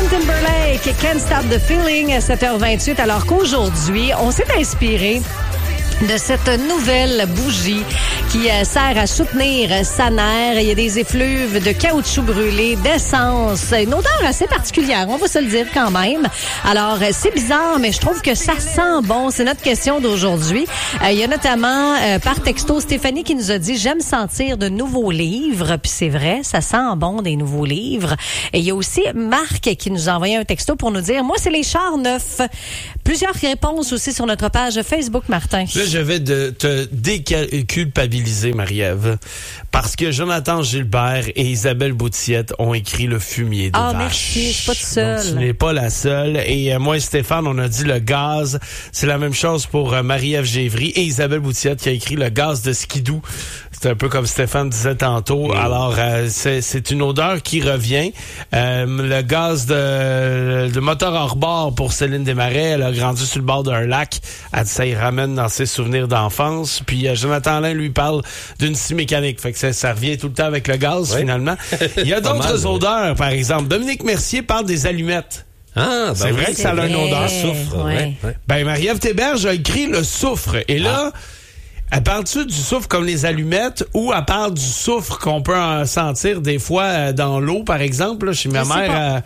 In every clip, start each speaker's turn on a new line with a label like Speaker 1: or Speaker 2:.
Speaker 1: Timberlake, Can't Stop the Feeling, 7h28, alors qu'aujourd'hui, on s'est inspiré de cette nouvelle bougie qui sert à soutenir sa nerf. Il y a des effluves de caoutchouc brûlé, d'essence, une odeur assez particulière, on va se le dire quand même. Alors, c'est bizarre, mais je trouve que ça sent bon. C'est notre question d'aujourd'hui. Il y a notamment, par texto, Stéphanie qui nous a dit « J'aime sentir de nouveaux livres », puis c'est vrai, ça sent bon des nouveaux livres. Et il y a aussi Marc qui nous a envoyé un texto pour nous dire « Moi, c'est les chars neufs ». Plusieurs réponses aussi sur notre page Facebook, Martin.
Speaker 2: Là, je vais te déculpabiliser, Marie-Ève, parce que Jonathan Gilbert et Isabelle Boutillette ont écrit Le fumier de vache.
Speaker 1: Ah, merci, je suis pas toute seule.
Speaker 2: Donc, tu n'es pas la seule. Et moi et Stéphane, on a dit le gaz. C'est la même chose pour Marie-Ève Gévry et Isabelle Boutillette qui a écrit le gaz de skidoo. C'est un peu comme Stéphane disait tantôt. Oui. Alors, c'est une odeur qui revient. Le gaz de moteur hors bord pour Céline Desmarais, elle a grandi sur le bord d'un lac. Elle dit ça y ramène dans ses souvenirs d'enfance. Puis Jonathan Alain lui parle d'une scie mécanique. Fait que ça revient tout le temps avec le gaz, oui. Finalement. Il y a d'autres odeurs, par exemple. Dominique Mercier parle des allumettes.
Speaker 3: Ah, ben
Speaker 2: c'est vrai que ça a une odeur.
Speaker 3: Soufre,
Speaker 1: ouais.
Speaker 2: Ben, Marie-Ève Théberge a écrit le soufre. Et là, elle parle-tu du soufre comme les allumettes ou elle parle du soufre qu'on peut sentir des fois dans l'eau, par exemple? Là, chez ma mère,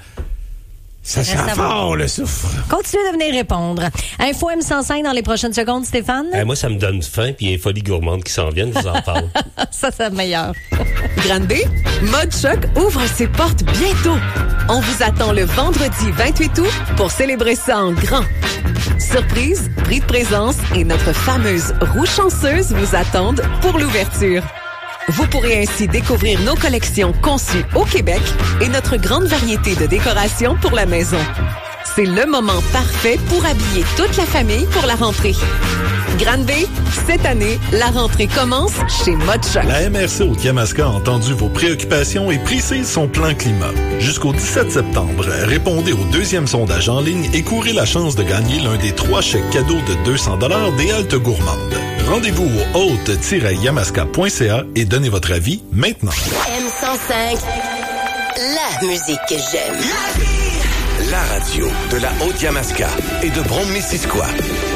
Speaker 2: ça sent fort, le soufre.
Speaker 1: Continuez de venir répondre. Info M105 dans les prochaines secondes, Stéphane?
Speaker 3: Moi, ça me donne faim, puis il y a les folies gourmandes qui s'en viennent, je vous en parle.
Speaker 1: Ça, c'est le meilleur.
Speaker 4: Grande B, Mode Choc ouvre ses portes bientôt. On vous attend le vendredi 28 août pour célébrer ça en grand. Surprise, prix de présence et notre fameuse roue chanceuse vous attendent pour l'ouverture. Vous pourrez ainsi découvrir nos collections conçues au Québec et notre grande variété de décorations pour la maison. C'est le moment parfait pour habiller toute la famille pour la rentrée. Grande B, cette année, la rentrée commence chez Mode Choc.
Speaker 5: La MRC Haute-Yamaska a entendu vos préoccupations et précise son plan climat. Jusqu'au 17 septembre, répondez au 2e sondage en ligne et courez la chance de gagner l'un des 3 chèques cadeaux de 200 $ des haltes gourmandes. Rendez-vous au haute-yamaska.ca et donnez votre avis maintenant.
Speaker 6: M105, la musique que j'aime.
Speaker 7: La radio de la Haute-Yamaska et de Brome-Missisquoi.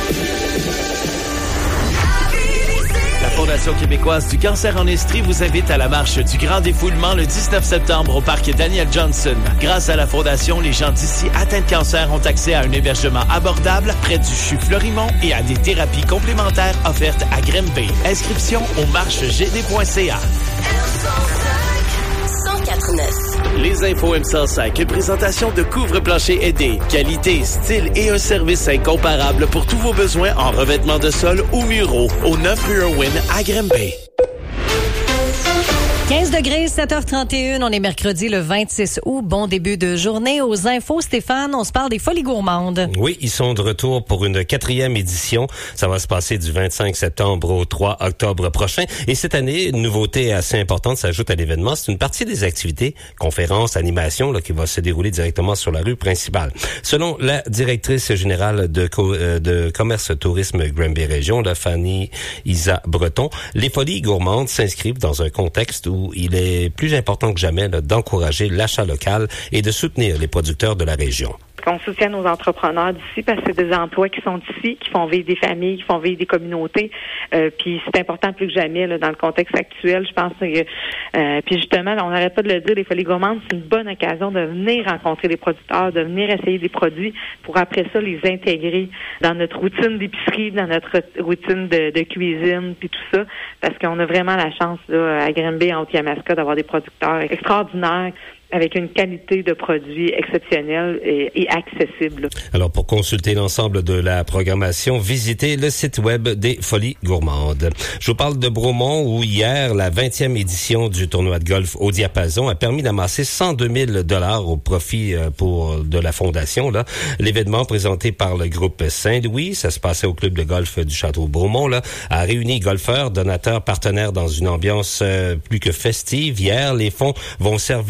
Speaker 8: La Fondation québécoise du cancer en Estrie vous invite à la marche du Grand Défoulement le 19 septembre au parc Daniel Johnson. Grâce à la Fondation, les gens d'ici atteints de cancer ont accès à un hébergement abordable près du CHU Fleurimont et à des thérapies complémentaires offertes à Grimby. Inscription au marchegd.ca.
Speaker 6: 104.9.
Speaker 8: Les infos M105, une présentation de couvre-plancher aidé. Qualité, style et un service incomparable pour tous vos besoins en revêtement de sol ou muraux. Au 9 rue Irwin à Grimby.
Speaker 1: 15 degrés, 7h31. On est mercredi le 26 août. Bon début de journée. Aux infos, Stéphane, on se parle des folies gourmandes.
Speaker 3: Oui, ils sont de retour pour une 4e édition. Ça va se passer du 25 septembre au 3 octobre prochain. Et cette année, une nouveauté assez importante s'ajoute à l'événement. C'est une partie des activités, conférences, animations, qui va se dérouler directement sur la rue principale. Selon la directrice générale de commerce tourisme Granby Région, Fanny Isa Breton, les folies gourmandes s'inscrivent dans un contexte où il est plus important que jamais d'encourager l'achat local et de soutenir les producteurs de la région.
Speaker 9: qu'on soutienne nos entrepreneurs d'ici parce que c'est des emplois qui sont ici, qui font vivre des familles, qui font vivre des communautés. Puis c'est important plus que jamais là, dans le contexte actuel. Je pense que puis justement, là, on n'arrête pas de le dire, les Folies gourmandes, c'est une bonne occasion de venir rencontrer des producteurs, de venir essayer des produits pour après ça les intégrer dans notre routine d'épicerie, dans notre routine de cuisine, puis tout ça, parce qu'on a vraiment la chance là, à Granby, en Haute-Yamaska, d'avoir des producteurs extraordinaires avec une qualité de produits exceptionnelle et accessible.
Speaker 3: Alors, pour consulter l'ensemble de la programmation, visitez le site web des Folies gourmandes. Je vous parle de Bromont, où hier, la 20e édition du tournoi de golf au diapason a permis d'amasser 102 000 $ au profit de la fondation. Là, l'événement présenté par le groupe Saint-Louis, ça se passait au club de golf du Château Bromont, là, a réuni golfeurs, donateurs, partenaires dans une ambiance plus que festive. Hier, les fonds vont servir à offrir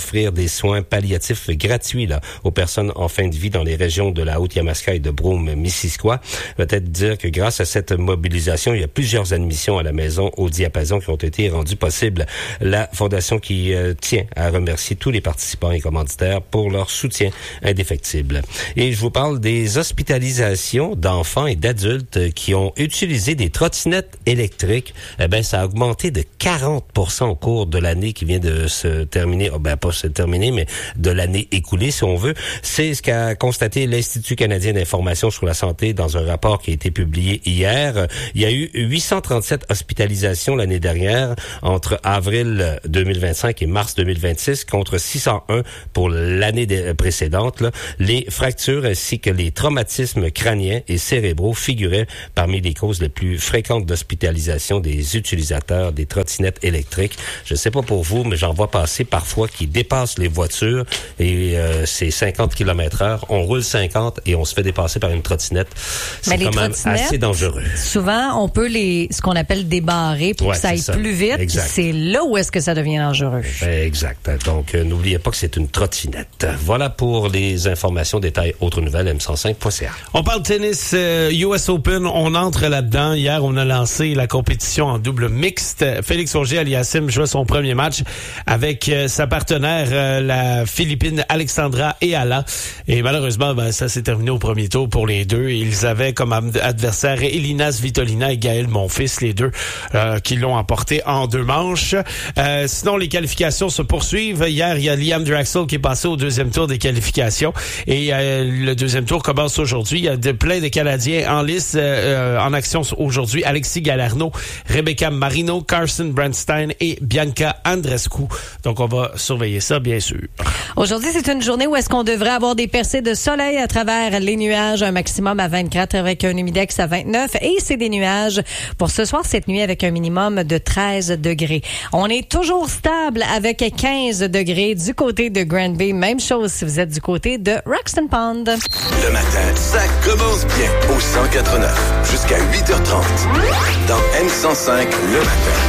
Speaker 3: offrir des soins palliatifs gratuits là aux personnes en fin de vie dans les régions de la Haute-Yamaska et de Brome-Missisquoi. Peut-être dire que grâce à cette mobilisation, il y a plusieurs admissions à la maison au diapason qui ont été rendues possibles. La fondation qui tient à remercier tous les participants et commanditaires pour leur soutien indéfectible. Et je vous parle des hospitalisations d'enfants et d'adultes qui ont utilisé des trottinettes électriques. Eh ben, ça a augmenté de 40% au cours de l'année qui vient de se terminer. Oh, ben, pas se terminer, mais de l'année écoulée, si on veut. C'est ce qu'a constaté l'Institut canadien d'information sur la santé dans un rapport qui a été publié hier. Il y a eu 837 hospitalisations l'année dernière entre avril 2025 et mars 2026 contre 601 pour l'année précédente. Là. Les fractures ainsi que les traumatismes crâniens et cérébraux figuraient parmi les causes les plus fréquentes d'hospitalisation des utilisateurs des trottinettes électriques. Je sais pas pour vous, mais j'en vois passer parfois qui dépassent les voitures et c'est 50 km/h. On roule 50 et on se fait dépasser par une trottinette. C'est quand même assez dangereux.
Speaker 1: Souvent, on peut ce qu'on appelle débarrer pour que ça aille plus vite.
Speaker 3: Exact.
Speaker 1: C'est là où est-ce que ça devient dangereux.
Speaker 3: Exact. Donc, n'oubliez pas que c'est une trottinette. Voilà pour les informations, détails, autres nouvelles, m105.ca.
Speaker 2: On parle tennis US Open. On entre là-dedans. Hier, on a lancé la compétition en double mixte. Félix Auger-Aliassime jouait son premier match avec sa partenaire, la Philippine Alexandra Eala. Et malheureusement, ça s'est terminé au premier tour pour les deux. Ils avaient comme adversaire Elina Svitolina et Gaël Monfils, les deux qui l'ont emporté en 2 manches. Sinon, les qualifications se poursuivent. Hier, il y a Liam Draxl qui est passé au deuxième tour des qualifications. Et le deuxième tour commence aujourd'hui. Il y a plein de Canadiens en lice en action aujourd'hui. Alexis Galarneau, Rebecca Marino, Carson Brandstein et Bianca Andreescu. Donc, on va surveiller ça, bien sûr.
Speaker 1: Aujourd'hui, c'est une journée où est-ce qu'on devrait avoir des percées de soleil à travers les nuages, un maximum à 24 avec un humidex à 29 et c'est des nuages pour ce soir, cette nuit avec un minimum de 13 degrés. On est toujours stable avec 15 degrés du côté de Granby. Même chose si vous êtes du côté de Roxton Pond.
Speaker 7: Le matin, ça commence bien au 104.9 jusqu'à 8h30 dans M105 le matin.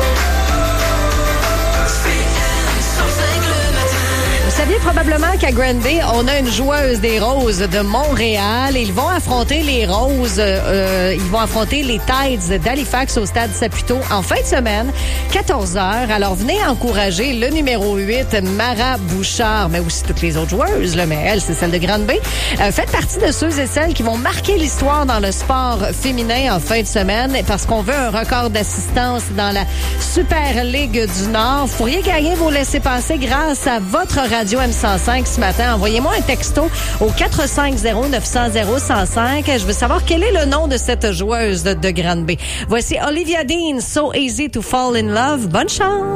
Speaker 1: Vous saviez probablement qu'à Granby, on a une joueuse des Roses de Montréal. Ils vont affronter les Roses, ils vont affronter les Tides d'Halifax au stade Saputo en fin de semaine, 14h. Alors venez encourager le numéro 8, Mara Bouchard, mais aussi toutes les autres joueuses, là, mais elle, c'est celle de Granby. Faites partie de ceux et celles qui vont marquer l'histoire dans le sport féminin en fin de semaine parce qu'on veut un record d'assistance dans la Super Ligue du Nord. Vous pourriez gagner vos laissez-passer grâce à votre radio M105 ce matin. Envoyez-moi un texto au 450-900-105. Je veux savoir quel est le nom de cette joueuse de Granby. Voici Olivia Dean, So Easy to Fall in Love. Bonne chance!